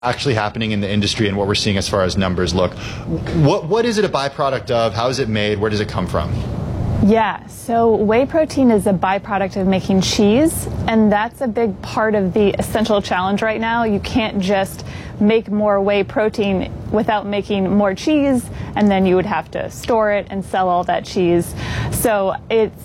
actually happening in the industry and what we're seeing as far as numbers look. What is it a byproduct of? How is it made? Where does it come from? Yeah, so whey protein is a byproduct of making cheese, and that's a big part of the essential challenge right now. You can't just make more whey protein without making more cheese, and then you would have to store it and sell all that cheese. So it's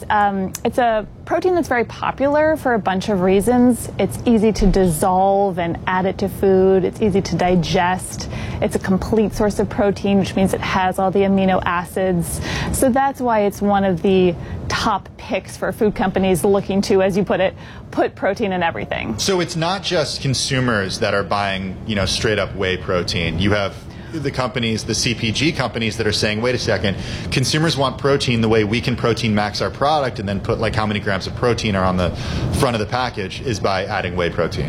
a protein that's very popular for a bunch of reasons. It's easy to dissolve and add it to food. It's easy to digest. It's a complete source of protein, which means it has all the amino acids. So that's why it's one of the top picks for food companies looking to, as you put it, put protein in everything. So it's not just consumers that are buying, straight up whey protein. You have the companies, the CPG companies that are saying, wait a second, consumers want protein the way we can protein max our product and then put like how many grams of protein are on the front of the package is by adding whey protein.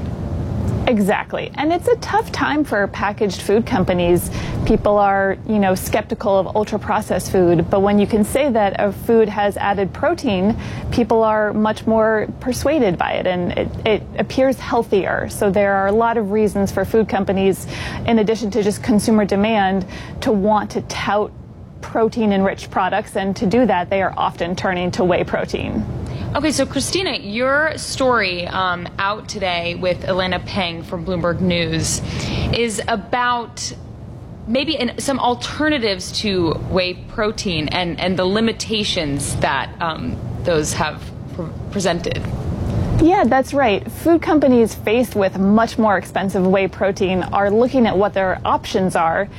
Exactly. And it's a tough time for packaged food companies. People are, skeptical of ultra-processed food, but when you can say that a food has added protein, people are much more persuaded by it, and it appears healthier. So there are a lot of reasons for food companies, in addition to just consumer demand, to want to tout protein-enriched products, and to do that, they are often turning to whey protein. Okay, so Christina, your story out today with Elena Peng from Bloomberg News is about maybe some alternatives to whey protein and the limitations that those have presented. Yeah, that's right. Food companies faced with much more expensive whey protein are looking at what their options are.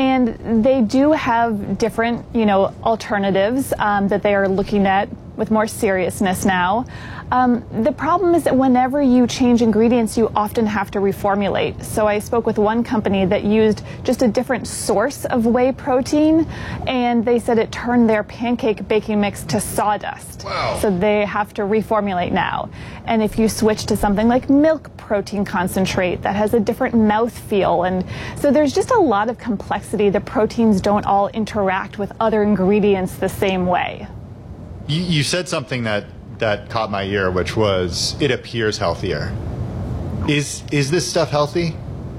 And they do have different, alternatives that they are looking at with more seriousness now. The problem is that whenever you change ingredients, you often have to reformulate. So I spoke with one company that used just a different source of whey protein, and they said it turned their pancake baking mix to sawdust. Wow. So they have to reformulate now. And if you switch to something like milk protein concentrate, that has a different mouthfeel. And so there's just a lot of complexity. The proteins don't all interact with other ingredients the same way. You said something that caught my ear, which was, it appears healthier. Is this stuff healthy?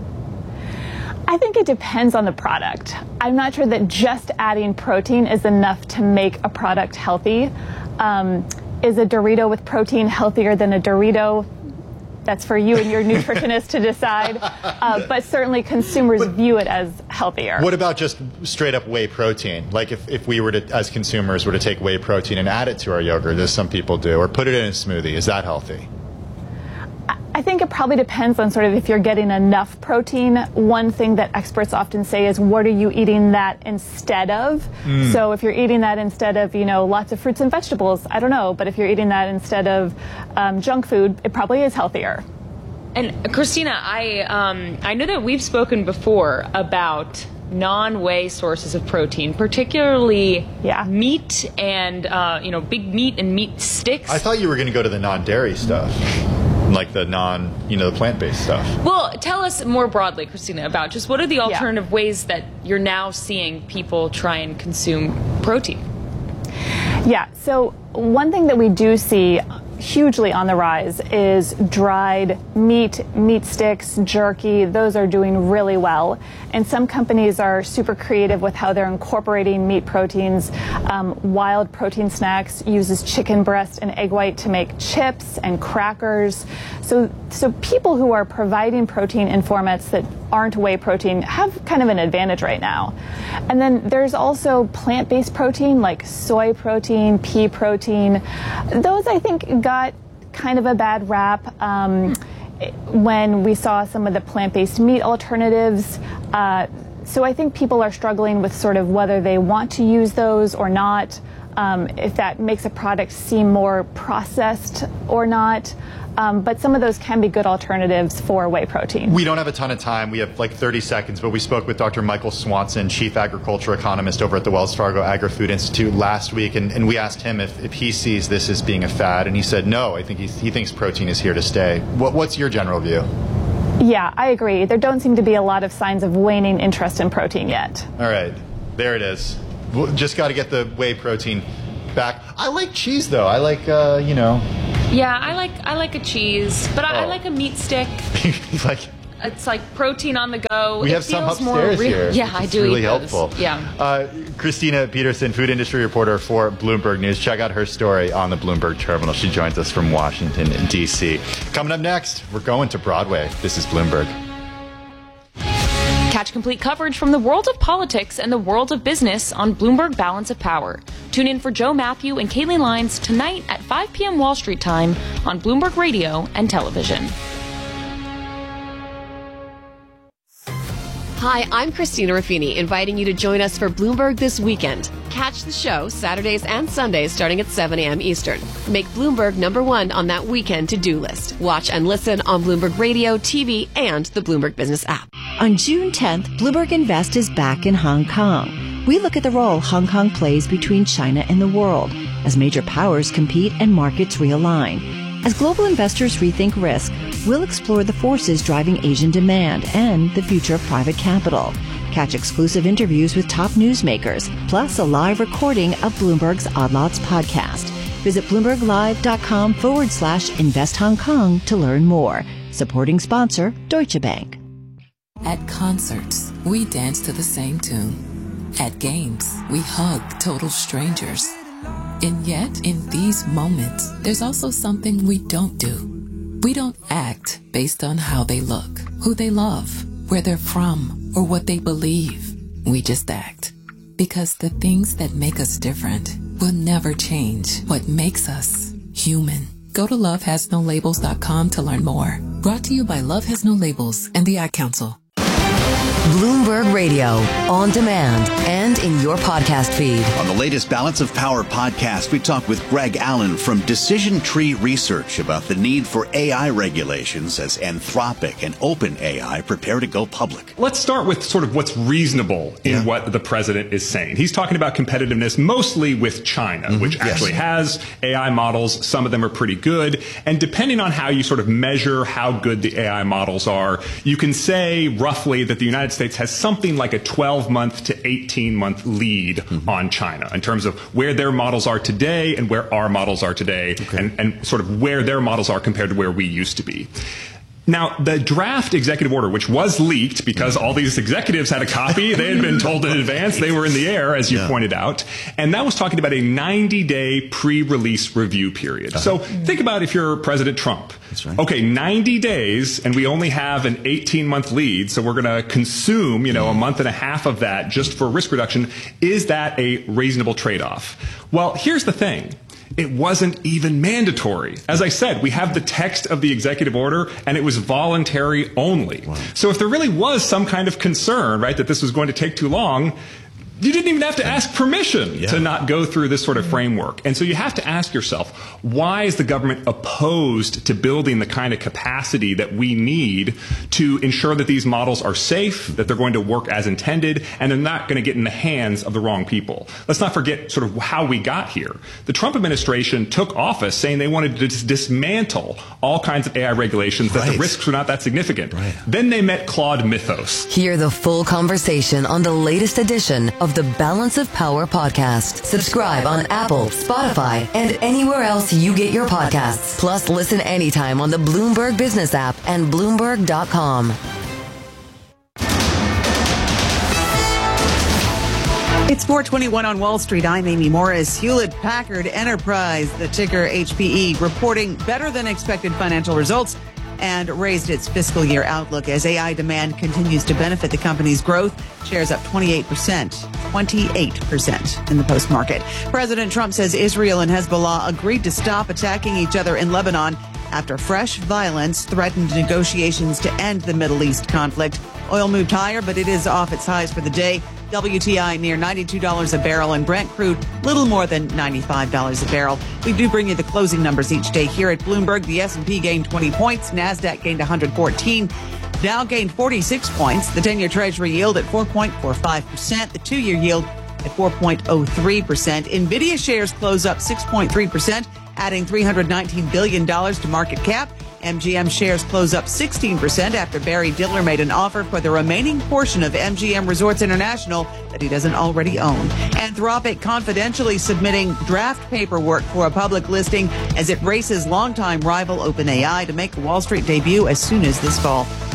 I think it depends on the product. I'm not sure that just adding protein is enough to make a product healthy. Is a Dorito with protein healthier than a Dorito? That's for you and your nutritionist to decide. But certainly consumers view it as healthier. What about just straight up whey protein? Like if we were to, as consumers, were to take whey protein and add it to our yogurt, as some people do, or put it in a smoothie, is that healthy? I think it probably depends on sort of if you're getting enough protein. One thing that experts often say is, what are you eating that instead of? So if you're eating that instead of, lots of fruits and vegetables, I don't know. But if you're eating that instead of junk food, it probably is healthier. And Christina, I know that we've spoken before about non-whey sources of protein, particularly meat and, big meat and meat sticks. I thought you were going to go to the non-dairy stuff. Like the the plant-based stuff. Well, tell us more broadly, Christina, about just what are the alternative ways that you're now seeing people try and consume protein? Yeah, so one thing that we do see hugely on the rise is dried meat sticks, jerky. Those are doing really well. And some companies are super creative with how they're incorporating meat proteins. Wild Protein Snacks uses chicken breast and egg white to make chips and crackers. So people who are providing protein in formats that aren't whey protein have kind of an advantage right now. And then there's also plant-based protein like soy protein, pea protein. Those, I think, got kind of a bad rap when we saw some of the plant-based meat alternatives. So I think people are struggling with sort of whether they want to use those or not, if that makes a product seem more processed or not. But some of those can be good alternatives for whey protein. We don't have a ton of time. We have like 30 seconds, but we spoke with Dr. Michael Swanson, Chief Agriculture Economist over at the Wells Fargo Agri-Food Institute last week, and we asked him if he sees this as being a fad, and he said no. I think he thinks protein is here to stay. What's your general view? Yeah, I agree. There don't seem to be a lot of signs of waning interest in protein yet. All right, there it is. Just got to get the whey protein back. I like cheese, though. I like, Yeah, I like a cheese, but I like a meat stick. It's like protein on the go. We have some upstairs here. Yeah, I do. Really eat those. helpful. Yeah. Christina Peterson, food industry reporter for Bloomberg News. Check out her story on the Bloomberg Terminal. She joins us from Washington, D.C. Coming up next, we're going to Broadway. This is Bloomberg. Catch complete coverage from the world of politics and the world of business on Bloomberg Balance of Power. Tune in for Joe Matthew and Kayleen Lyons tonight at 5 p.m. Wall Street time on Bloomberg Radio and Television. Hi, I'm Christina Ruffini, inviting you to join us for Bloomberg This Weekend. Catch the show Saturdays and Sundays starting at 7 a.m. Eastern. Make Bloomberg #1 on that weekend to-do list. Watch and listen on Bloomberg Radio, TV, and the Bloomberg Business app. On June 10th, Bloomberg Invest is back in Hong Kong. We look at the role Hong Kong plays between China and the world as major powers compete and markets realign. As global investors rethink risk, we'll explore the forces driving Asian demand and the future of private capital. Catch exclusive interviews with top newsmakers, plus a live recording of Bloomberg's Odd Lots podcast. Visit BloombergLive.com/Invest Hong Kong to learn more. Supporting sponsor, Deutsche Bank. At concerts, we dance to the same tune. At games, we hug total strangers. And yet, in these moments, there's also something we don't do. We don't act based on how they look, who they love, where they're from, or what they believe. We just act. Because the things that make us different will never change what makes us human. Go to lovehasnolabels.com to learn more. Brought to you by Love Has No Labels and the Ad Council. Bloomberg Radio, on demand and in your podcast feed. On the latest Balance of Power podcast, we talk with Greg Allen from Decision Tree Research about the need for AI regulations as Anthropic and OpenAI prepare to go public. Let's start with sort of what's reasonable in what the president is saying. He's talking about competitiveness mostly with China, which actually has AI models. Some of them are pretty good. And depending on how you sort of measure how good the AI models are, you can say roughly that the United States has something like a 12-month to 18-month lead on China in terms of where their models are today and where our models are today, and sort of where their models are compared to where we used to be. Now, the draft executive order, which was leaked because all these executives had a copy, they had been told in advance, they were in the air, as you pointed out, and that was talking about a 90-day pre-release review period. So think about if you're President Trump. That's right. Okay, 90 days, and we only have an 18-month lead, so we're going to consume, a month and a half of that just for risk reduction. Is that a reasonable trade-off? Well, here's the thing. It wasn't even mandatory. As I said, we have the text of the executive order, and it was voluntary only. Wow. So if there really was some kind of concern, right, that this was going to take too long, you didn't even have to ask permission to not go through this sort of framework. And so you have to ask yourself, why is the government opposed to building the kind of capacity that we need to ensure that these models are safe, that they're going to work as intended, and they're not going to get in the hands of the wrong people? Let's not forget sort of how we got here. The Trump administration took office saying they wanted to dismantle all kinds of AI regulations, that the risks were not that significant. Then they met Claude Mythos. Hear the full conversation on the latest edition of the Balance of Power podcast. Subscribe on Apple, Spotify, and anywhere else you get your podcasts. Plus, listen anytime on the Bloomberg Business app and Bloomberg.com. It's 4:21 on Wall Street. I'm Amy Morris. Hewlett-Packard Enterprise, the ticker HPE, reporting better than expected financial results and raised its fiscal year outlook as AI demand continues to benefit the company's growth. Shares up 28% in the post-market. President Trump says Israel and Hezbollah agreed to stop attacking each other in Lebanon after fresh violence threatened negotiations to end the Middle East conflict. Oil moved higher, but it is off its highs for the day. WTI near $92 a barrel, and Brent crude little more than $95 a barrel. We do bring you the closing numbers each day here at Bloomberg. The S&P gained 20 points. NASDAQ gained 114. Dow gained 46 points. The 10-year Treasury yield at 4.45%. The 2-year yield at 4.03%. NVIDIA shares close up 6.3%, adding $319 billion to market cap. MGM shares close up 16% after Barry Diller made an offer for the remaining portion of MGM Resorts International that he doesn't already own. Anthropic confidentially submitting draft paperwork for a public listing as it races longtime rival OpenAI to make a Wall Street debut as soon as this fall.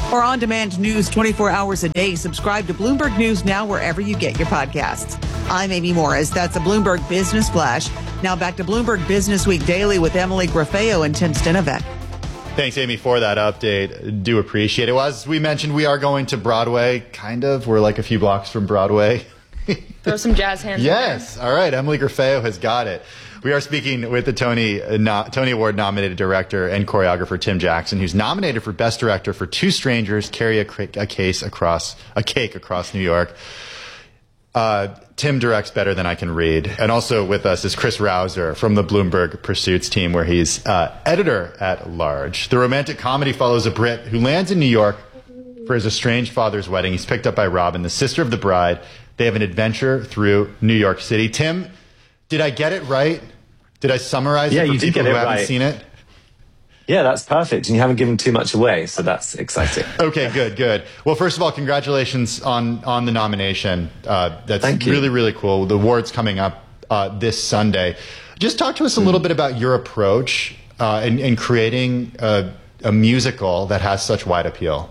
For on-demand news 24 hours a day, subscribe to Bloomberg News now wherever you get your podcasts. I'm Amy Morris. That's a Bloomberg Business Flash. Now back to Bloomberg Business Week Daily with Emily Grafeo and Tim Stenovec. Thanks, Amy, for that update. Do appreciate it. Well, as we mentioned, we are going to Broadway, kind of. We're like a few blocks from Broadway. Throw some jazz hands. Yes. All right. Emily Grafeo has got it. We are speaking with the Tony Award nominated director and choreographer Tim Jackson, who's nominated for Best Director for Two Strangers Carry a Cake Across New York. Tim directs better than I can read. And also with us is Chris Rouser from the Bloomberg Pursuits team, where he's editor at large. The romantic comedy follows a Brit who lands in New York for his estranged father's wedding. He's picked up by Robin, the sister of the bride. They have an adventure through New York City. Tim, did I get it right? Did I summarize it for people who haven't seen it? Yeah, that's perfect. And you haven't given too much away, so that's exciting. Okay, good. Well, first of all, congratulations on the nomination. That's really, really cool. The award's coming up this Sunday. Just talk to us a little bit about your approach in creating a musical that has such wide appeal.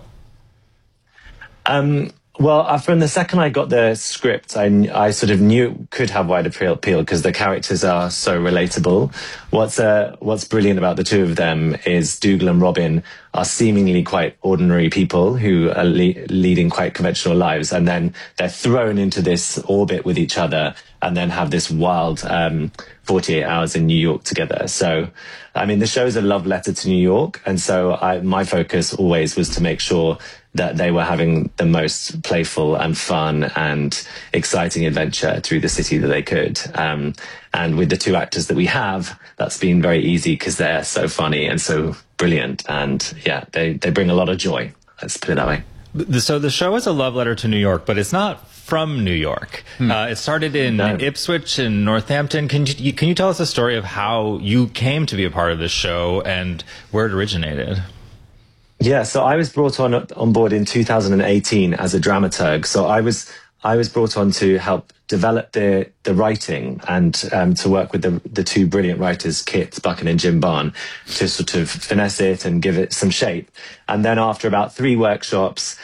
Well, from the second I got the script, I sort of knew it could have wide appeal because the characters are so relatable. What's brilliant about the two of them is Dougal and Robin are seemingly quite ordinary people who are leading quite conventional lives, and then they're thrown into this orbit with each other and then have this wild 48 hours in New York together. So, I mean, the show's a love letter to New York, and so my focus always was to make sure that they were having the most playful and fun and exciting adventure through the city that they could. And with the two actors that we have, that's been very easy because they're so funny and so brilliant. And yeah, they bring a lot of joy. Let's put it that way. So the show is a love letter to New York, but it's not from New York. It started in Ipswich and Northampton. Can you tell us the story of how you came to be a part of this show and where it originated? Yeah, so I was brought on board in 2018 as a dramaturg. So I was brought on to help develop the writing and to work with the two brilliant writers, Kit Buchan and Jim Barn, to sort of finesse it and give it some shape. And then after about 3 workshops,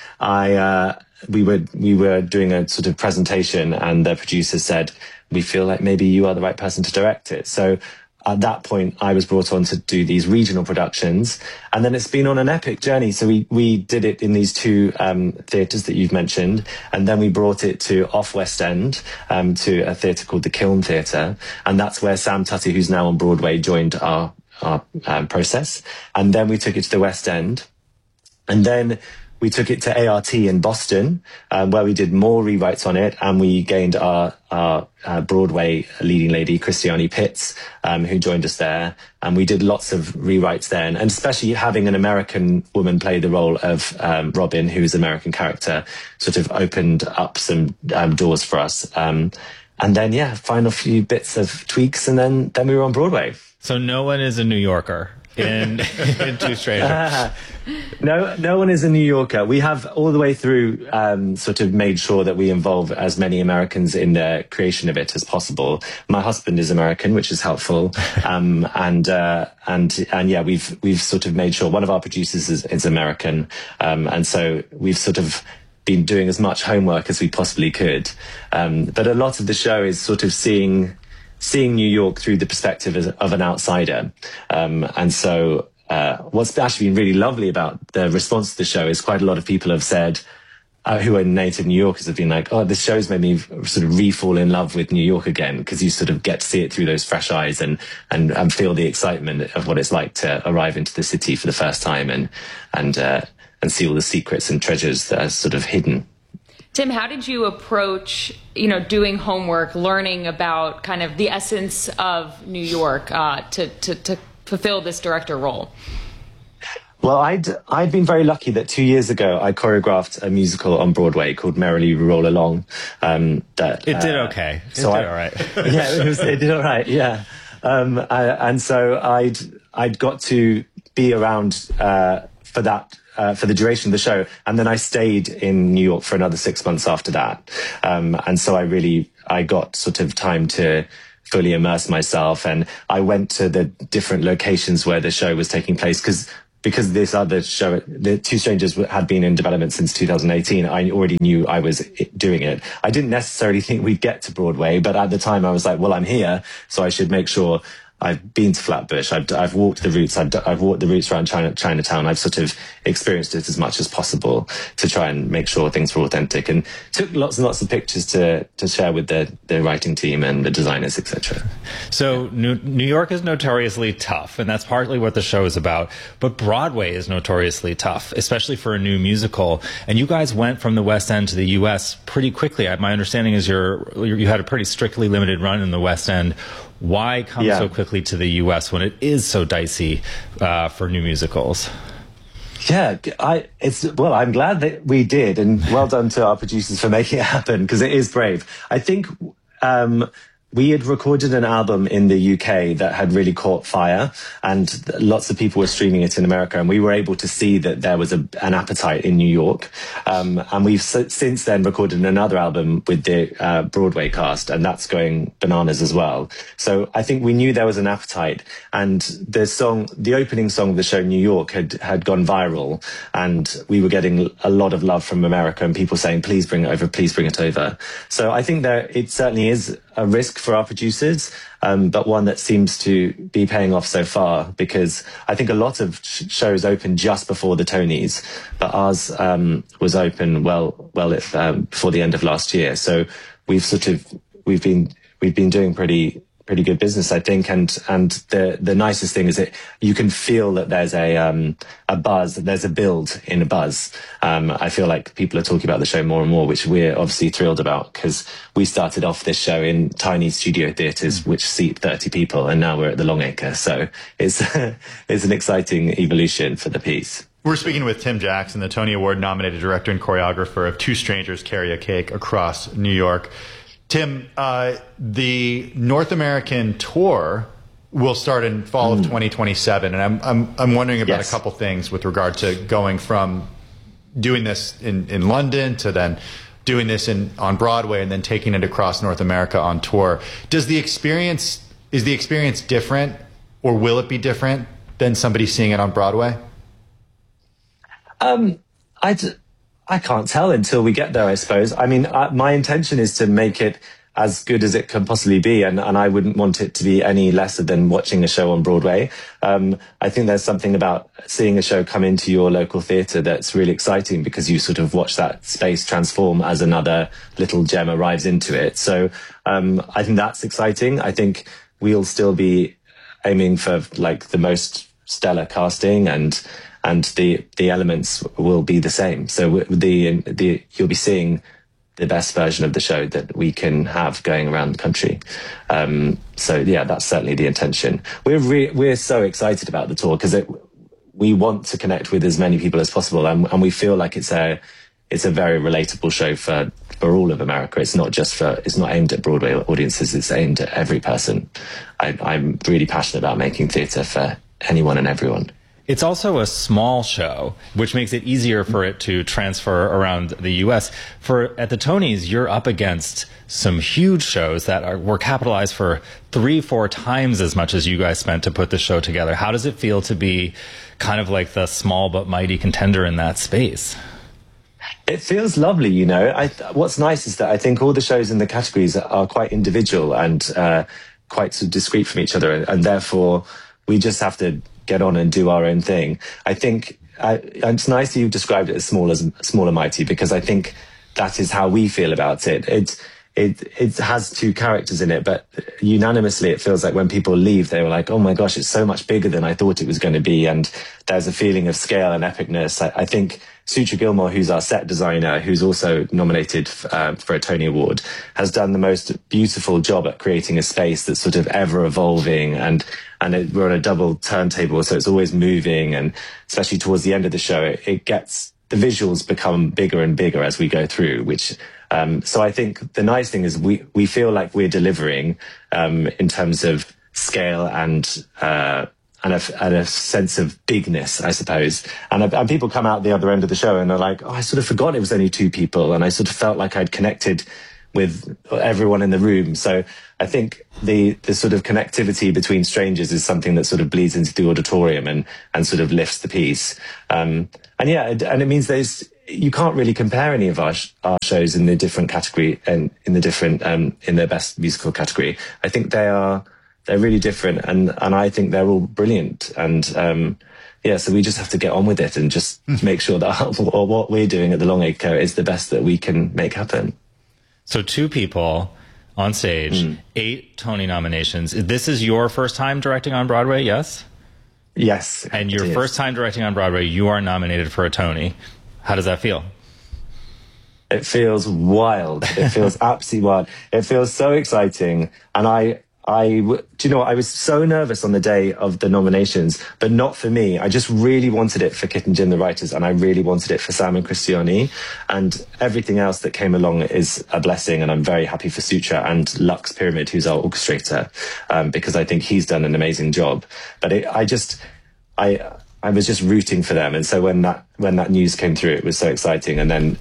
we were doing a sort of presentation, and the producer said, "We feel like maybe you are the right person to direct it." So at that point, I was brought on to do these regional productions, and then it's been on an epic journey. So we did it in these 2 theatres that you've mentioned, and then we brought it to Off West End, to a theatre called the Kiln Theatre, and that's where Sam Tutty, who's now on Broadway, joined our process. And then we took it to the West End, and then we took it to ART in Boston, where we did more rewrites on it, and we gained our Broadway leading lady, Christiane Pitts, who joined us there. And we did lots of rewrites then, and especially having an American woman play the role of Robin, who's an American character, sort of opened up some doors for us. And then, yeah, final few bits of tweaks, and then we were on Broadway. So no one is a New Yorker in Two Strangers. No one is a New Yorker. We have all the way through sort of made sure that we involve as many Americans in the creation of it as possible. My husband is American, which is helpful. And yeah, we've sort of made sure one of our producers is American. And so we've sort of been doing as much homework as we possibly could. But a lot of the show is sort of seeing New York through the perspective of an outsider. And so what's actually been really lovely about the response to the show is quite a lot of people have said, who are native New Yorkers, have been like, "Oh, this show's made me sort of re-fall in love with New York again," because you sort of get to see it through those fresh eyes and feel the excitement of what it's like to arrive into the city for the first time and see all the secrets and treasures that are sort of hidden. Tim, how did you approach, doing homework, learning about kind of the essence of New York to fulfill this director role? Well, I'd been very lucky that 2 years ago I choreographed a musical on Broadway called Merrily We Roll Along. It did okay. It did all right. Yeah, it did all right. Yeah, and so I'd got to be around for that. For the duration of the show. And then I stayed in New York for another 6 months after that. And so I got sort of time to fully immerse myself. And I went to the different locations where the show was taking place, because because this other show, The Two Strangers, had been in development since 2018, I already knew I was doing it. I didn't necessarily think we'd get to Broadway, but at the time I was like, well, I'm here, so I should make sure. I've been to Flatbush. I've walked the routes. I've walked the routes around Chinatown. I've sort of experienced it as much as possible to try and make sure things were authentic, and took lots and lots of pictures to share with the writing team and the designers, etc. So New York is notoriously tough, and that's partly what the show is about. But Broadway is notoriously tough, especially for a new musical. And you guys went from the West End to the U.S. pretty quickly. My understanding is you had a pretty strictly limited run in the West End. Why come so quickly to the U.S. when it is so dicey for new musicals? Yeah, I'm glad that we did, and well done to our producers for making it happen, because it is brave. I think we had recorded an album in the UK that had really caught fire, and lots of people were streaming it in America, and we were able to see that there was an appetite in New York. And we've since then recorded another album with the Broadway cast, and that's going bananas as well. So I think we knew there was an appetite, and the opening song of the show, New York, had gone viral, and we were getting a lot of love from America and people saying, please bring it over, please bring it over. So I think it certainly is a risk for our producers, but one that seems to be paying off so far, because I think a lot of shows opened just before the Tonys, but ours was open before the end of last year. So we've been doing pretty good business, I think, and the nicest thing is that you can feel that there's a buzz, there's a build in a buzz. I feel like people are talking about the show more and more, which we're obviously thrilled about, because we started off this show in tiny studio theatres which seat 30 people, and now we're at the Longacre. So it's an exciting evolution for the piece. We're speaking with Tim Jackson, the Tony Award nominated director and choreographer of Two Strangers Carry a Cake Across New York. Tim, the North American tour will start in fall of 2027, and I'm wondering about a couple things with regard to going from doing this in London to then doing this on Broadway and then taking it across North America on tour. Is the experience different, or will it be different than somebody seeing it on Broadway? I can't tell until we get there, I suppose. I mean, my intention is to make it as good as it can possibly be, and I wouldn't want it to be any lesser than watching a show on Broadway. I think there's something about seeing a show come into your local theatre that's really exciting, because you sort of watch that space transform as another little gem arrives into it. So I think that's exciting. I think we'll still be aiming for like the most stellar casting, and the elements will be the same. So you'll be seeing the best version of the show that we can have going around the country. So yeah, that's certainly the intention. We're so excited about the tour, because we want to connect with as many people as possible, and we feel like it's a very relatable show for all of America. It's not aimed at Broadway audiences. It's aimed at every person. I'm really passionate about making theatre for anyone and everyone. It's also a small show, which makes it easier for it to transfer around the U.S. At the Tonys, you're up against some huge shows that were capitalized for 3-4 times as much as you guys spent to put the show together. How does it feel to be kind of like the small but mighty contender in that space? It feels lovely, you know. What's nice is that I think all the shows in the categories are quite individual and quite sort of discrete from each other, and therefore we just have to get on and do our own thing. I think it's nice that you've described it as small and mighty, because I think that is how we feel about it. It has two characters in it, but unanimously it feels like when people leave, they were like, oh my gosh, it's so much bigger than I thought it was going to be. And there's a feeling of scale and epicness. I think Sutra Gilmore, who's our set designer, who's also nominated for a Tony Award, has done the most beautiful job at creating a space that's sort of ever evolving, and we're on a double turntable, so it's always moving, and especially towards the end of the show, the visuals become bigger and bigger as we go through, which so I think the nice thing is we feel like we're delivering in terms of scale and a sense of bigness, I suppose. And people come out the other end of the show and they're like, oh, I sort of forgot it was only 2 people, and I sort of felt like I'd connected with everyone in the room. So I think the sort of connectivity between strangers is something that sort of bleeds into the auditorium and sort of lifts the piece. And it means you can't really compare any of our shows in the different category and in the different in their best musical category. I think they're really different, and I think they're all brilliant. And so we just have to get on with it and just make sure that what we're doing at the Long Acre is the best that we can make happen. So 2 people on stage, 8 Tony nominations. This is your first time directing on Broadway, yes? Yes. And your first time directing on Broadway, you are nominated for a Tony. How does that feel? It feels wild. It feels absolutely wild. It feels so exciting. And do you know what? I was so nervous on the day of the nominations, but not for me. I just really wanted it for Kit and Jim, the writers, and I really wanted it for Sam and Christiane. And everything else that came along is a blessing, and I'm very happy for Sutra and Lux Pyramid, who's our orchestrator, because I think he's done an amazing job. But I was just rooting for them, and so when that news came through, it was so exciting. And then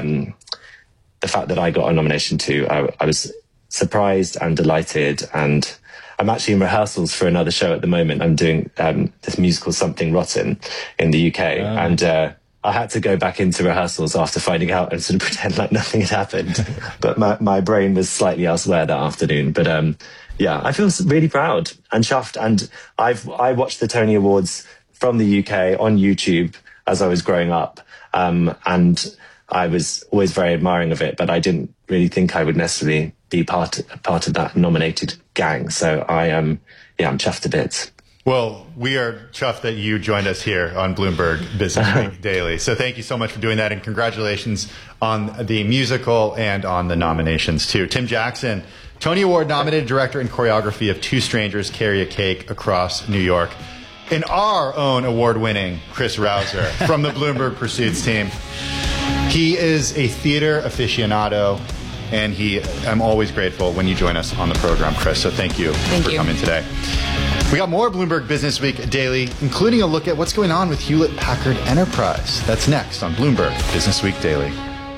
the fact that I got a nomination too, I was surprised and delighted. And I'm actually in rehearsals for another show at the moment. I'm doing this musical Something Rotten in the UK, and I had to go back into rehearsals after finding out and sort of pretend like nothing had happened. But my brain was slightly elsewhere that afternoon. But I feel really proud and chuffed. And I watched the Tony Awards from the UK on YouTube as I was growing up. And I was always very admiring of it, but I didn't really think I would necessarily be part of that nominated gang. So I'm chuffed a bit. Well, we are chuffed that you joined us here on Bloomberg Business Week Daily. So thank you so much for doing that, and congratulations on the musical and on the nominations too. Tim Jackson, Tony Award nominated director and choreography of Two Strangers Carry a Cake Across New York. And our own award-winning Chris Rouser from the Bloomberg Pursuits team. He is a theater aficionado, and I'm always grateful when you join us on the program, Chris. So thank you for coming today. We got more Bloomberg Business Week Daily, including a look at what's going on with Hewlett-Packard Enterprise. That's next on Bloomberg Business Week Daily.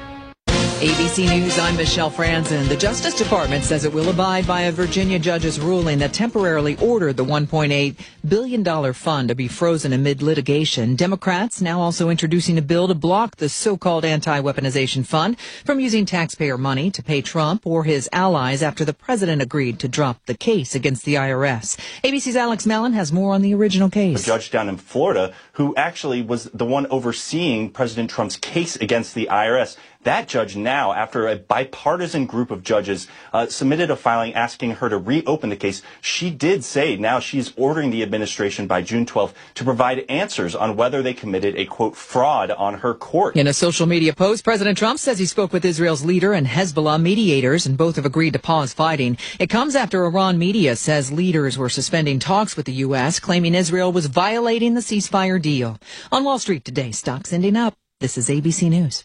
ABC News, I'm Michelle Franzen. The Justice Department says it will abide by a Virginia judge's ruling that temporarily ordered the $1.8 billion fund to be frozen amid litigation. Democrats now also introducing a bill to block the so-called anti-weaponization fund from using taxpayer money to pay Trump or his allies after the president agreed to drop the case against the IRS. ABC's Alex Mellon has more on the original case. A judge down in Florida who actually was the one overseeing President Trump's case against the IRS. That judge now, after a bipartisan group of judges submitted a filing asking her to reopen the case, she did say now she's ordering the administration by June 12th to provide answers on whether they committed a, quote, fraud on her court. In a social media post, President Trump says he spoke with Israel's leader and Hezbollah mediators, and both have agreed to pause fighting. It comes after Iran media says leaders were suspending talks with the U.S., claiming Israel was violating the ceasefire deal. On Wall Street today, stocks ending up. This is ABC News.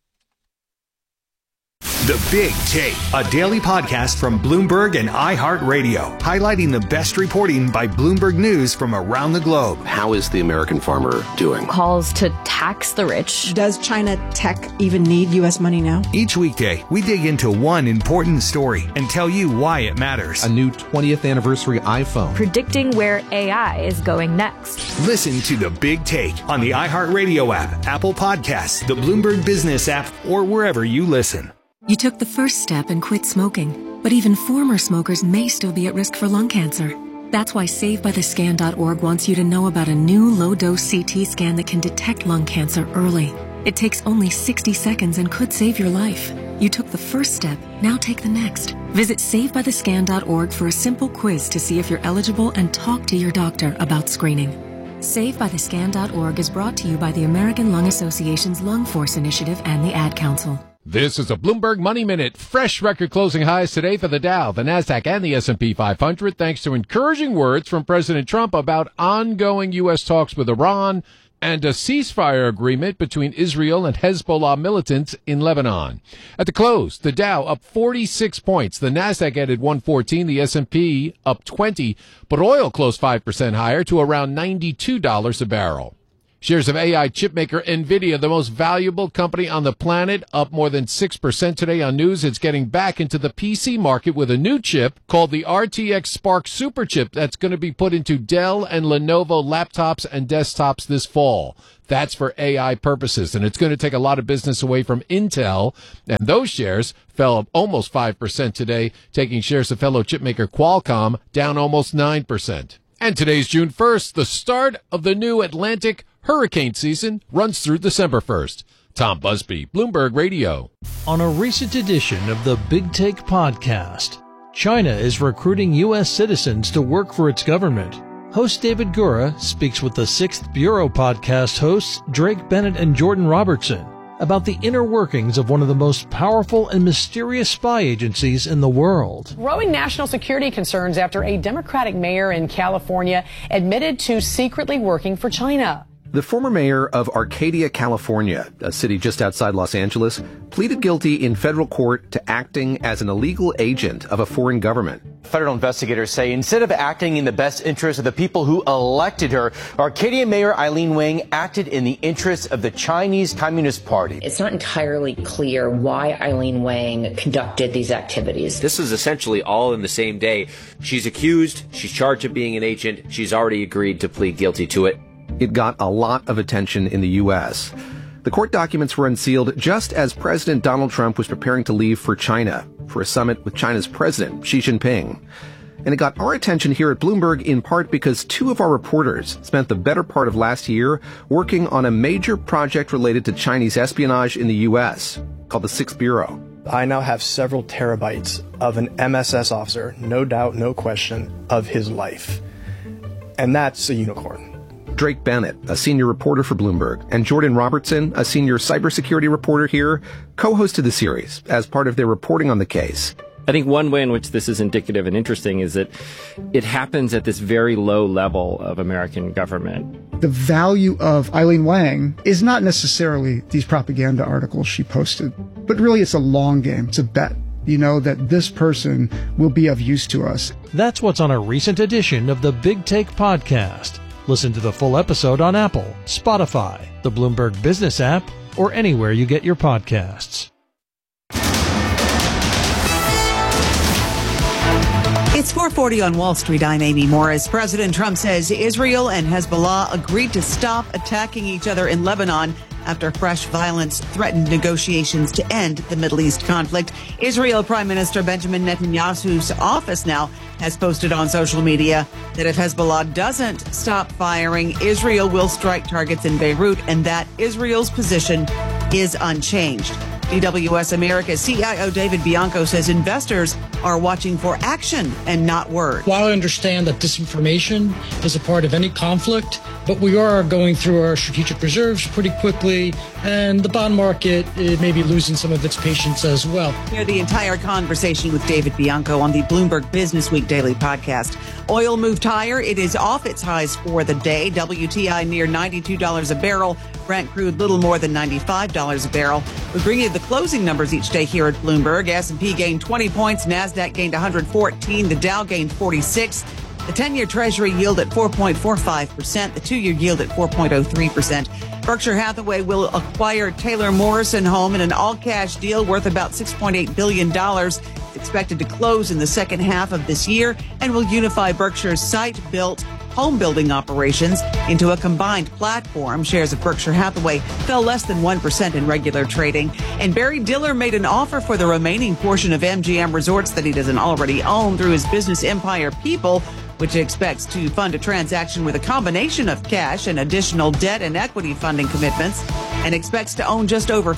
The Big Take, a daily podcast from Bloomberg and iHeartRadio, highlighting the best reporting by Bloomberg News from around the globe. How is the American farmer doing? Calls to tax the rich. Does China tech even need U.S. money now? Each weekday, we dig into one important story and tell you why it matters. A new 20th anniversary iPhone. Predicting where AI is going next. Listen to The Big Take on the iHeartRadio app, Apple Podcasts, the Bloomberg Business app, or wherever you listen. You took the first step and quit smoking, but even former smokers may still be at risk for lung cancer. That's why SaveByTheScan.org wants you to know about a new low-dose CT scan that can detect lung cancer early. It takes only 60 seconds and could save your life. You took the first step, now take the next. Visit SaveByTheScan.org for a simple quiz to see if you're eligible and talk to your doctor about screening. SaveByTheScan.org is brought to you by the American Lung Association's Lung Force Initiative and the Ad Council. This is a Bloomberg Money Minute. Fresh record closing highs today for the Dow, the Nasdaq, and the S&P 500, thanks to encouraging words from President Trump about ongoing U.S. talks with Iran and a ceasefire agreement between Israel and Hezbollah militants in Lebanon. At the close, the Dow up 46 points. The Nasdaq added 114, the S&P up 20, but oil closed 5% higher to around $92 a barrel. Shares of AI chipmaker NVIDIA, the most valuable company on the planet, up more than 6% today on news. It's getting back into the PC market with a new chip called the RTX Spark Superchip that's going to be put into Dell and Lenovo laptops and desktops this fall. That's for AI purposes, and it's going to take a lot of business away from Intel, and those shares fell almost 5% today, taking shares of fellow chipmaker Qualcomm down almost 9%. And today's June 1st, the start of the new Atlantic hurricane season runs through December 1st. Tom Busby, Bloomberg Radio. On a recent edition of the Big Take podcast, China is recruiting U.S. citizens to work for its government. Host David Gura speaks with the 6th Bureau podcast hosts Drake Bennett and Jordan Robertson about the inner workings of one of the most powerful and mysterious spy agencies in the world. Growing national security concerns after a Democratic mayor in California admitted to secretly working for China. The former mayor of Arcadia, California, a city just outside Los Angeles, pleaded guilty in federal court to acting as an illegal agent of a foreign government. Federal investigators say instead of acting in the best interest of the people who elected her, Arcadia Mayor Eileen Wang acted in the interest of the Chinese Communist Party. It's not entirely clear why Eileen Wang conducted these activities. This is essentially all in the same day. She's accused, she's charged of being an agent, she's already agreed to plead guilty to it. It got a lot of attention in the U.S. The court documents were unsealed just as President Donald Trump was preparing to leave for China for a summit with China's president, Xi Jinping. And it got our attention here at Bloomberg in part because two of our reporters spent the better part of last year working on a major project related to Chinese espionage in the U.S. called the 6th Bureau. I now have several terabytes of an MSS officer, no doubt, no question, of his life. And that's a unicorn. Drake Bennett, a senior reporter for Bloomberg, and Jordan Robertson, a senior cybersecurity reporter here, co-hosted the series as part of their reporting on the case. I think one way in which this is indicative and interesting is that it happens at this very low level of American government. The value of Eileen Wang is not necessarily these propaganda articles she posted, but really it's a long game. It's a bet. You know that this person will be of use to us. That's what's on a recent edition of the Big Take podcast. Listen to the full episode on Apple, Spotify, the Bloomberg Business app, or anywhere you get your podcasts. It's 4:40 on Wall Street. I'm Amy Morris. President Trump says Israel and Hezbollah agreed to stop attacking each other in Lebanon after fresh violence threatened negotiations to end the Middle East conflict. Israel Prime Minister Benjamin Netanyahu's office now has posted on social media that if Hezbollah doesn't stop firing, Israel will strike targets in Beirut, and that Israel's position is unchanged. DWS America's CIO David Bianco says investors are watching for action and not words. While I understand that disinformation is a part of any conflict, but we are going through our strategic reserves pretty quickly, and the bond market may be losing some of its patience as well. Hear the entire conversation with David Bianco on the Bloomberg Business Week Daily podcast. Oil moved higher. It is off its highs for the day. WTI near $92 a barrel. Brent crude little more than $95 a barrel. We bring you the closing numbers each day here at Bloomberg. S&P gained 20 points. NASDAQ gained 114. The Dow gained 46. The 10-year Treasury yield at 4.45%. The 2-year yield at 4.03%. Berkshire Hathaway will acquire Taylor Morrison Home in an all-cash deal worth about $6.8 billion. It's expected to close in the second half of this year and will unify Berkshire's site-built home building operations into a combined platform. Shares of Berkshire Hathaway fell less than 1% in regular trading. And Barry Diller made an offer for the remaining portion of MGM Resorts that he doesn't already own through his business empire People, which expects to fund a transaction with a combination of cash and additional debt and equity funding commitments, and expects to own just over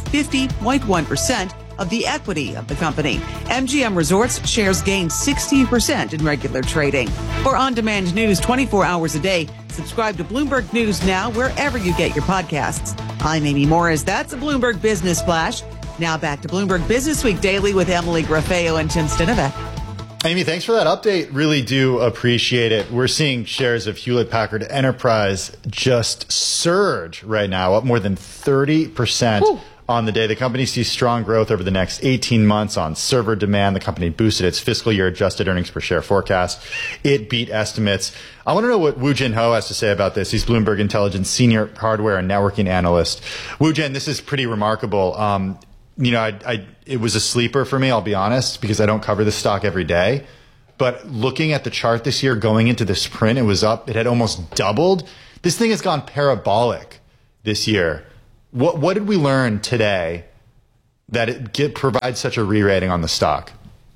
50.1% of the equity of the company. MGM Resorts shares gained 16% in regular trading. For on-demand news 24 hours a day, subscribe to Bloomberg News Now wherever you get your podcasts. I'm Amy Morris. That's a Bloomberg Business Flash. Now back to Bloomberg Business Week Daily with Emily Graffeo and Tim Stinovec. Amy, thanks for that update. Really do appreciate it. We're seeing shares of Hewlett-Packard Enterprise just surge right now, up more than 30% on the day. The company sees strong growth over the next 18 months on server demand. The company boosted its fiscal year adjusted earnings per share forecast. It beat estimates. I want to know what Woo Jin Ho has to say about this. He's Bloomberg Intelligence senior hardware and networking analyst. Woo Jin, this is pretty remarkable. It was a sleeper for me, I'll be honest, because I don't cover this stock every day. But looking at the chart this year, going into the sprint, it was up. It had almost doubled. This thing has gone parabolic this year. What did we learn today that it provides such a re-rating on the stock?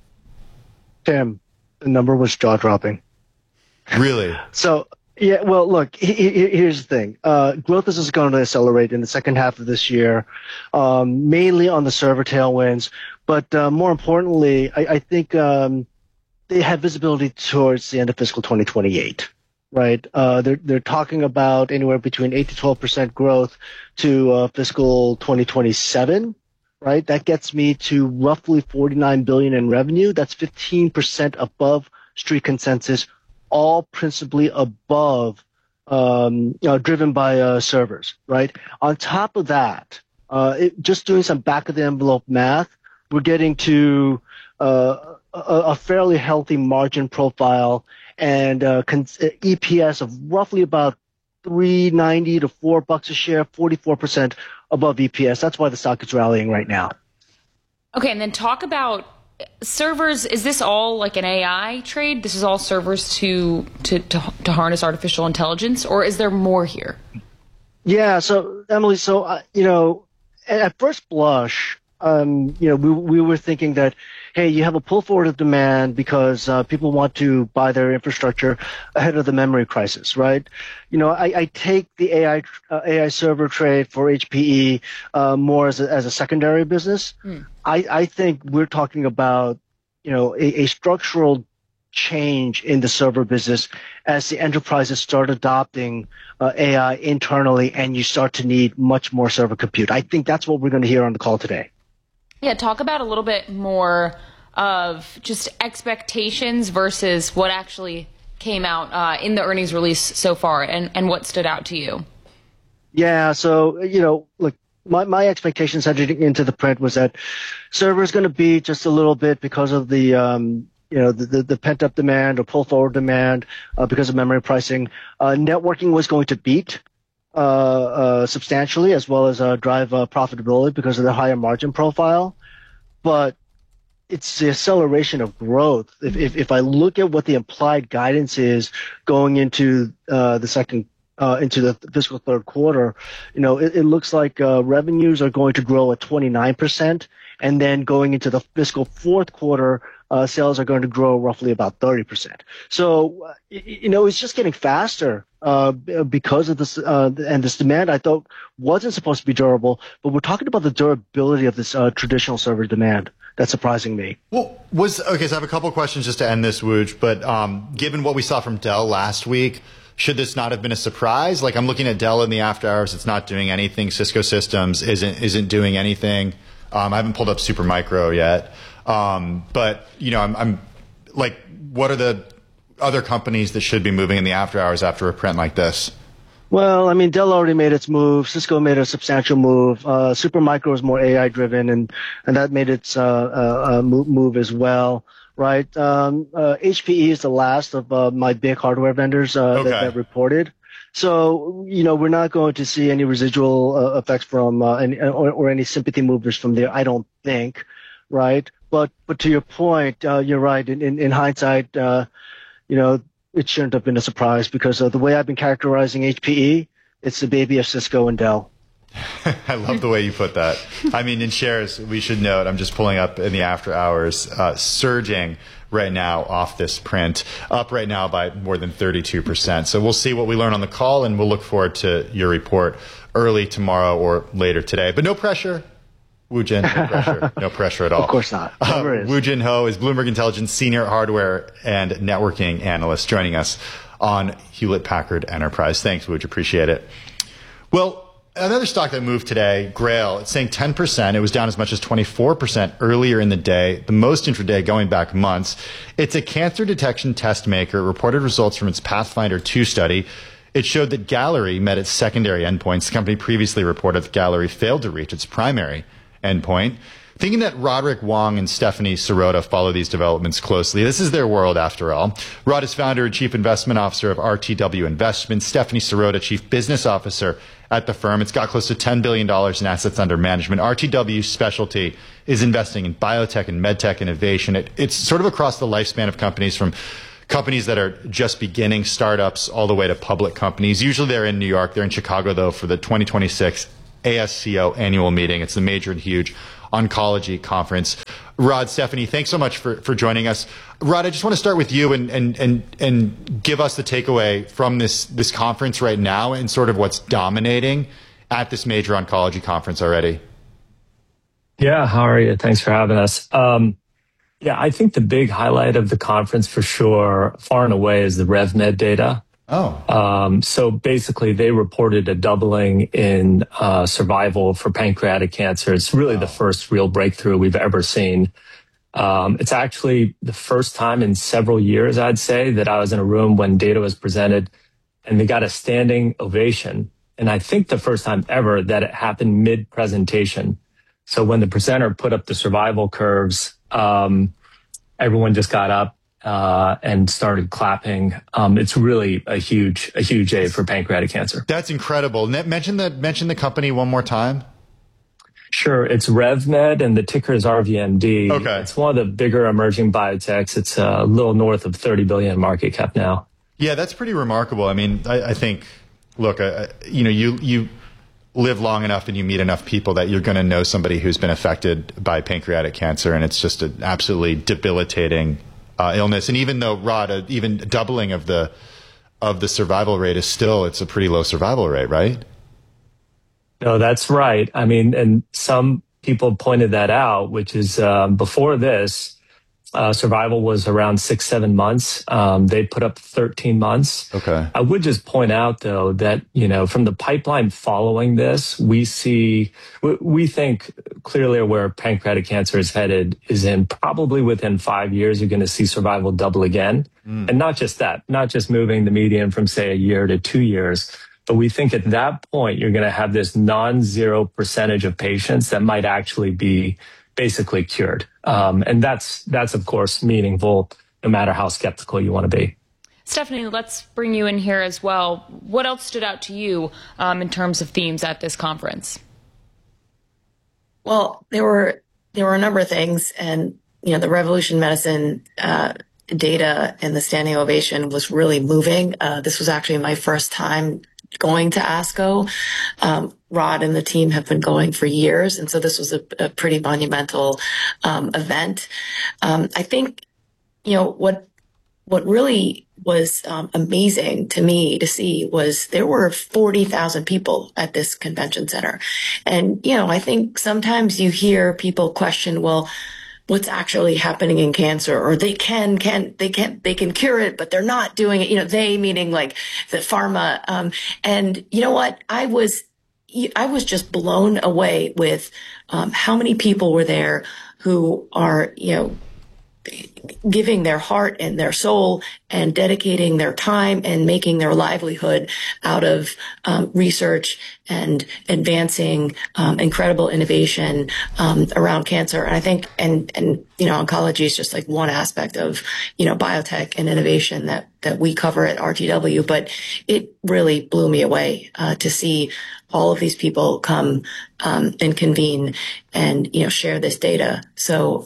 Tim, the number was jaw-dropping. Really? So, yeah, well, look, here's the thing. Growth is going to accelerate in the second half of this year, mainly on the server tailwinds. But more importantly, I think they have visibility towards the end of fiscal 2028. Right. They're talking about anywhere between 8 to 12% growth to fiscal 2027. Right. That gets me to roughly $49 billion in revenue. That's 15% above street consensus, all principally above, driven by servers. Right. On top of that, just doing some back of the envelope math, we're getting to a fairly healthy margin profile and EPS of roughly about $3.90 to $4 a share, 44% above EPS. That's why the stock is rallying right now. Okay, and then talk about servers. Is this all like an AI trade? This is all servers to harness artificial intelligence, or is there more here? Yeah. So Emily, at first blush, we were thinking that, hey, you have a pull forward of demand because people want to buy their infrastructure ahead of the memory crisis, right? I take the AI server trade for HPE more as a secondary business. I think we're talking about, a structural change in the server business as the enterprises start adopting AI internally and you start to need much more server compute. I think that's what we're going to hear on the call today. Yeah, talk about a little bit more of just expectations versus what actually came out in the earnings release so far and what stood out to you. Yeah, so, look, my expectations heading into the print was that server is going to be just a little bit because of the, the pent-up demand or pull-forward demand because of memory pricing. Networking was going to beat substantially, as well as drive profitability because of the higher margin profile. But it's the acceleration of growth. If I look at what the implied guidance is going into into the fiscal third quarter, it looks like revenues are going to grow at 29%, and then going into the fiscal fourth quarter, sales are going to grow roughly about 30%. So, it's just getting faster because of this, and this demand I thought wasn't supposed to be durable, but we're talking about the durability of this traditional server demand. That's surprising me. Well, so I have a couple of questions just to end this, Wooj, but given what we saw from Dell last week, should this not have been a surprise? Like, I'm looking at Dell in the after hours, it's not doing anything. Cisco Systems isn't doing anything. I haven't pulled up Supermicro yet. But, I'm like, what are the other companies that should be moving in the after hours after a print like this? Well, I mean, Dell already made its move. Cisco made a substantial move. Supermicro is more AI driven, and that made its move as well, right? HPE is the last of my big hardware vendors that reported. So, we're not going to see any residual effects from or any sympathy movers from there, I don't think, right? But to your point, you're right. In hindsight, it shouldn't have been a surprise because the way I've been characterizing HPE, it's the baby of Cisco and Dell. I love the way you put that. I mean, in shares, we should note, I'm just pulling up in the after hours, surging right now off this print, up right now by more than 32%. So we'll see what we learn on the call, and we'll look forward to your report early tomorrow or later today. But no pressure. Woo Jin, no pressure. No pressure at all. Of course not. Woo Jin Ho is Bloomberg Intelligence senior hardware and networking analyst, joining us on Hewlett Packard Enterprise. Thanks, Woo. Appreciate it. Well, another stock that moved today, Grail, it's saying 10%. It was down as much as 24% earlier in the day, the most intraday going back months. It's a cancer detection test maker. It reported results from its Pathfinder 2 study. It showed that Galleri met its secondary endpoints. The company previously reported that Galleri failed to reach its primary endpoint. Thinking that Roderick Wong and Stephanie Sirota follow these developments closely. This is their world, after all. Rod is founder and chief investment officer of RTW Investments. Stephanie Sirota, chief business officer at the firm. It's got close to $10 billion in assets under management. RTW's specialty is investing in biotech and medtech innovation. It's sort of across the lifespan of companies, from companies that are just beginning, startups, all the way to public companies. Usually they're in New York. They're in Chicago, though, for the 2026 ASCO annual meeting. It's the major and huge oncology conference. Rod, Stephanie, thanks so much for joining us. Rod, I just want to start with you and give us the takeaway from this conference right now and sort of what's dominating at this major oncology conference already. Yeah, how are you? Thanks for having us. Yeah, I think the big highlight of the conference for sure, far and away, is the RevMed data. So basically, they reported a doubling in survival for pancreatic cancer. It's really the first real breakthrough we've ever seen. It's actually the first time in several years, I'd say, that I was in a room when data was presented and they got a standing ovation. And I think the first time ever that it happened mid-presentation. So when the presenter put up the survival curves, everyone just got up and started clapping. It's really a huge day for pancreatic cancer. That's incredible. Mention the company one more time. Sure. It's RevMed and the ticker is RVMD. Okay. It's one of the bigger emerging biotechs. It's a little north of 30 billion market cap now. Yeah, that's pretty remarkable. I mean, I think, look, you live long enough and you meet enough people that you're going to know somebody who's been affected by pancreatic cancer, and it's just an absolutely debilitating illness. And even though, Rod, even doubling of the survival rate is still, it's a pretty low survival rate, right? No, that's right. I mean, and some people pointed that out, which is before this, survival was around 6-7 months. They put up 13 months. Okay. I would just point out, though, that, from the pipeline following this, we think clearly where pancreatic cancer is headed is in probably within 5 years, you're going to see survival double again. And not just that, not just moving the median from, say, a year to 2 years, but we think at that point, you're going to have this non-zero percentage of patients that might actually be basically cured. And that's of course meaningful, no matter how skeptical you want to be. Stephanie, let's bring you in here as well. What else stood out to you in terms of themes at this conference? Well, there were a number of things, and the Revolution Medicine data and the standing ovation was really moving. This was actually my first time going to ASCO. Rod and the team have been going for years, and so this was a pretty monumental event. I think, what really was amazing to me to see was there were 40,000 people at this convention center. And, I think sometimes you hear people question, well, what's actually happening in cancer, or they can cure it, but they're not doing it, they meaning like the pharma. And you know what? I was just blown away with how many people were there who are, giving their heart and their soul and dedicating their time and making their livelihood out of research and advancing incredible innovation around cancer. And I think, and oncology is just like one aspect of, biotech and innovation that we cover at RTW. But it really blew me away to see all of these people come and convene and, share this data. So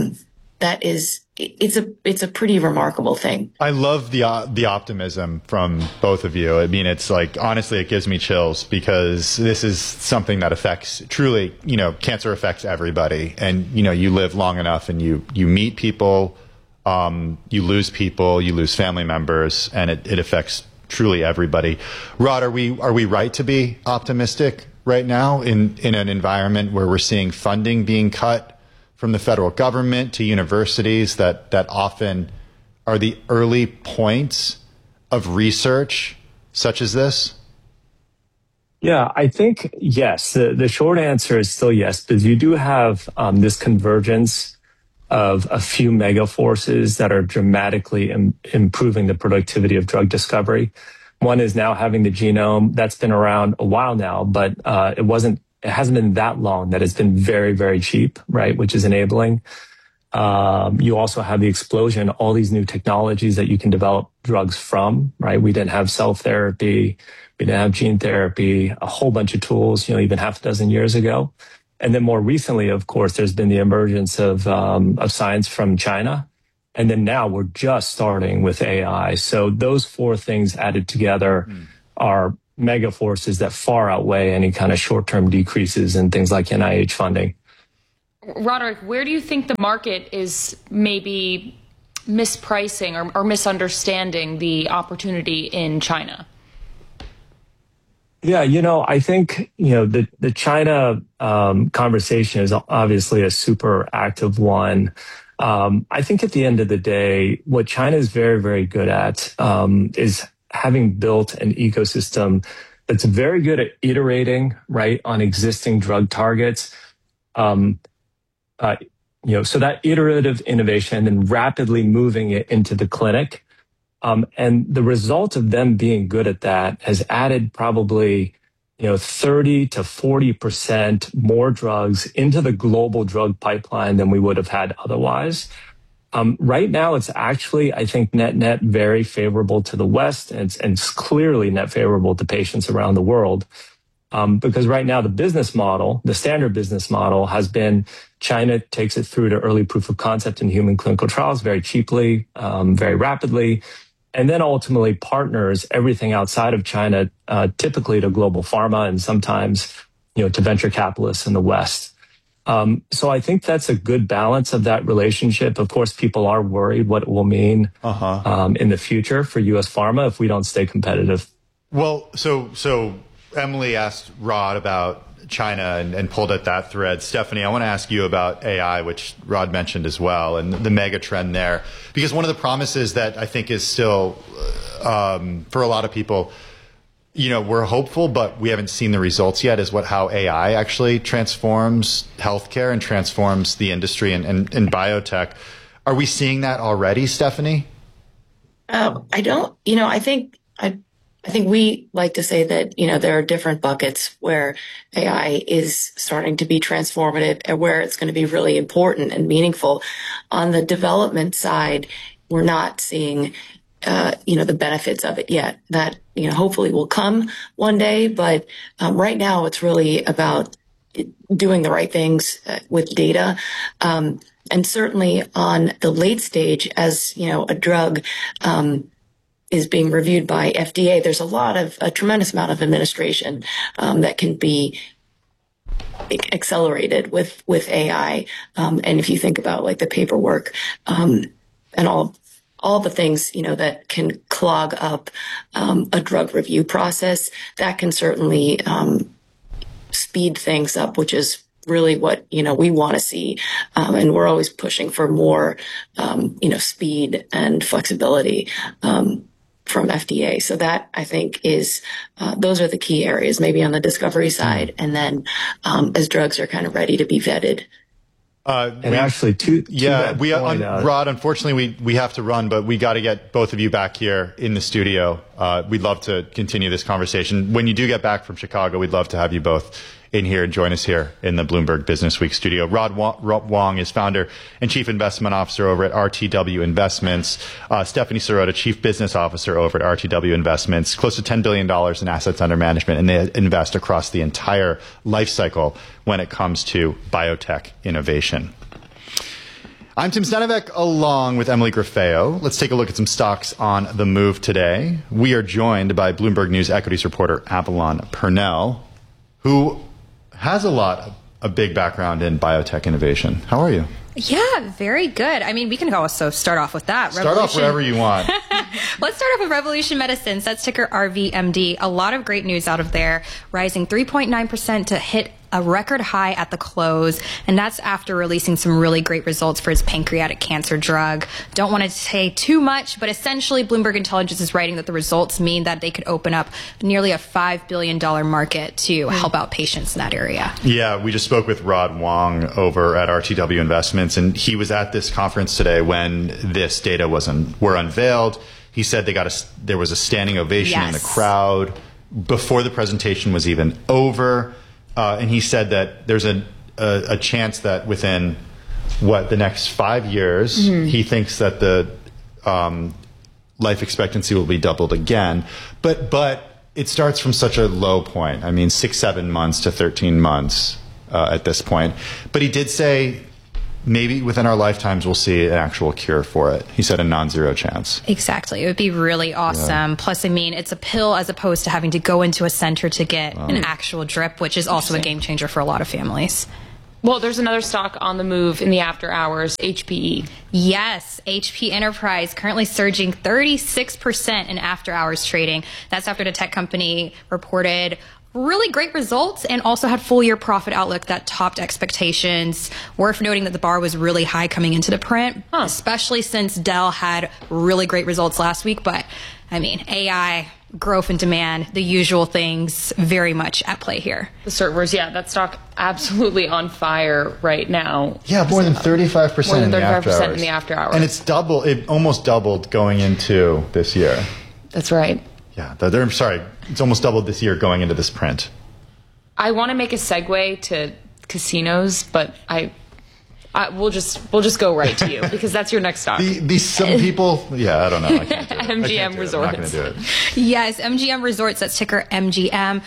it's a pretty remarkable thing. I love the optimism from both of you. I mean, it's like, honestly, it gives me chills, because this is something that affects, truly, cancer affects everybody. And, you live long enough and you meet people, you lose people, you lose family members, and it affects truly everybody. Rod, are we right to be optimistic right now in an environment where we're seeing funding being cut from the federal government to universities that often are the early points of research such as this? Yeah, I think yes. The short answer is still yes, because you do have this convergence of a few mega forces that are dramatically improving the productivity of drug discovery. One is now having the genome. That's been around a while now, but it hasn't been that long that it's been very, very cheap, right? Which is enabling. You also have the explosion, all these new technologies that you can develop drugs from, right? We didn't have cell therapy. We didn't have gene therapy, a whole bunch of tools, even half a dozen years ago. And then more recently, of course, there's been the emergence of science from China. And then now we're just starting with AI. So those four things added together are mega forces that far outweigh any kind of short-term decreases in things like NIH funding. Roderick, where do you think the market is maybe mispricing or misunderstanding the opportunity in China? Yeah, I think, the China conversation is obviously a super active one. I think at the end of the day, what China is very, very good at is having built an ecosystem that's very good at iterating, right, on existing drug targets. So that iterative innovation and rapidly moving it into the clinic. And the result of them being good at that has added probably, 30 to 40% more drugs into the global drug pipeline than we would have had otherwise. Right now, it's actually, I think, net very favorable to the West, and it's clearly net favorable to patients around the world. Because right now, the standard business model has been China takes it through to early proof of concept in human clinical trials very cheaply, very rapidly, and then ultimately partners everything outside of China, typically to global pharma and sometimes, to venture capitalists in the West. So I think that's a good balance of that relationship. Of course, people are worried what it will mean in the future for U.S. pharma if we don't stay competitive. Well, so Emily asked Rod about China and pulled at that thread. Stephanie, I want to ask you about AI, which Rod mentioned as well, and the mega trend there. Because one of the promises that I think is still, for a lot of people, we're hopeful, but we haven't seen the results yet, is how AI actually transforms healthcare and transforms the industry and biotech. Are we seeing that already, Stephanie? I don't, I think we like to say that, there are different buckets where AI is starting to be transformative and where it's going to be really important and meaningful. On the development side, we're not seeing, the benefits of it yet. That, hopefully will come one day. But right now, it's really about doing the right things with data. And certainly on the late stage, as, a drug, is being reviewed by FDA, there's a tremendous amount of administration that can be accelerated with AI. And if you think about like the paperwork and all the things, that can clog up a drug review process, that can certainly speed things up, which is really what, we want to see. And we're always pushing for more, speed and flexibility from FDA. So that, I think, is those are the key areas, maybe on the discovery side. And then as drugs are kind of ready to be vetted. Rod, unfortunately, we have to run, but we got to get both of you back here in the studio. We'd love to continue this conversation. When you do get back from Chicago, we'd love to have you both in here and join us here in the Bloomberg Business Week studio. Rod Wong is founder and chief investment officer over at RTW Investments. Stephanie Sirota, chief business officer over at RTW Investments. Close to $10 billion in assets under management, and they invest across the entire life cycle when it comes to biotech innovation. I'm Tim Stenovec, along with Emily Grafeo. Let's take a look at some stocks on the move today. We are joined by Bloomberg News equities reporter Avalon Purnell, who has a big background in biotech innovation. How are you? Yeah, very good. I mean, we can also start off with that. Start off wherever you want. Let's start off with Revolution Medicines. That's ticker RVMD. A lot of great news out of there, rising 3.9% to hit a record high at the close, and that's after releasing some really great results for its pancreatic cancer drug. Don't want to say too much, but essentially Bloomberg Intelligence is writing that the results mean that they could open up nearly a $5 billion market to help out patients in that area. Yeah, we just spoke with Rod Wong over at RTW Investments, and he was at this conference today when this data were unveiled. He said there was a standing ovation in the crowd before the presentation was even over. And he said that there's a chance that within the next 5 years, he thinks that the life expectancy will be doubled again. But it starts from such a low point. I mean, 6-7 months to 13 months at this point. But he did say maybe within our lifetimes we'll see an actual cure for it. He said a non-zero chance. Exactly. It would be really awesome. Yeah. Plus, I mean, it's a pill as opposed to having to go into a center to get an actual drip, which is also a game changer for a lot of families. Well, there's another stock on the move in the after hours, HPE. Yes, HP Enterprise currently surging 36% in after hours trading. That's after the tech company reported really great results and also had full year profit outlook that topped expectations. Worth noting that the bar was really high coming into the print, especially since Dell had really great results last week. But I mean, AI, growth and demand, the usual things very much at play here. The servers, that stock absolutely on fire right now. Yeah, more than 35% in the after hours. And it almost doubled going into this year. That's right. Yeah, it's almost doubled this year going into this print. I want to make a segue to casinos, but we'll just go right to you because that's your next stock. Some people, I don't know. I can't do it. MGM Resorts. I'm not going to do it. Yes, MGM Resorts, that's ticker MGM,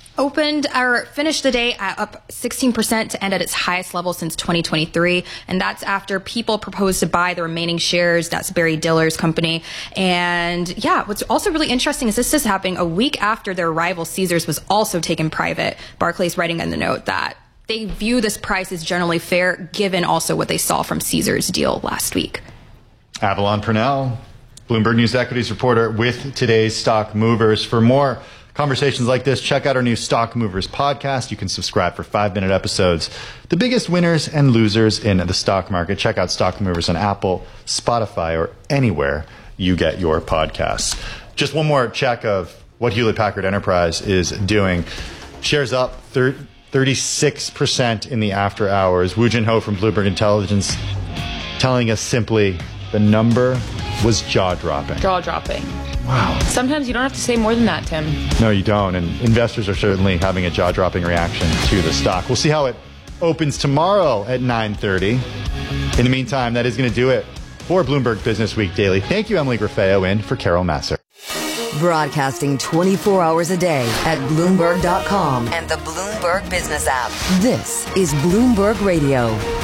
finished the day at up 16% to end at its highest level since 2023. And that's after people proposed to buy the remaining shares. That's Barry Diller's company. And what's also really interesting is this is happening a week after their rival Caesars was also taken private. Barclays writing in the note that they view this price as generally fair, given also what they saw from Caesars' deal last week. Avalon Purnell, Bloomberg News Equities reporter with today's Stock Movers. For more conversations like this, check out our new Stock Movers podcast. You can subscribe for 5-minute episodes. The biggest winners and losers in the stock market. Check out Stock Movers on Apple, Spotify, or anywhere you get your podcasts. Just one more check of what Hewlett Packard Enterprise is doing. Shares up 36% in the after hours. Woo Jin Ho from Bloomberg Intelligence telling us simply the number was jaw-dropping. Jaw-dropping. Wow. Sometimes you don't have to say more than that, Tim. No, you don't. And investors are certainly having a jaw-dropping reaction to the stock. We'll see how it opens tomorrow at 9:30. In the meantime, that is going to do it for Bloomberg Business Week Daily. Thank you, Emily Grafeo, in for Carol Masser. Broadcasting 24 hours a day at Bloomberg.com and the Bloomberg Business app. This is Bloomberg Radio.